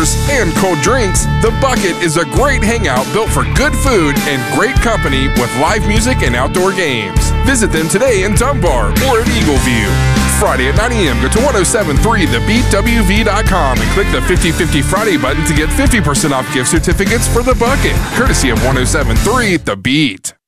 beers, and cold drinks, The Bucket is a great hangout built for good food and great company with live music and outdoor games. Visit them today in Dunbar or at Eagleview. Friday at 9 a.m. Go to 1073thebeatwv.com and click the 50/50 Friday button to get 50% off gift certificates for The Bucket, courtesy of 1073 The Beat.